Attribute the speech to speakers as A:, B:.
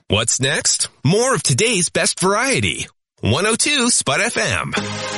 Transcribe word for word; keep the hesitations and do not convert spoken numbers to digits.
A: What's next? More of today's best variety. one oh two Spud F M.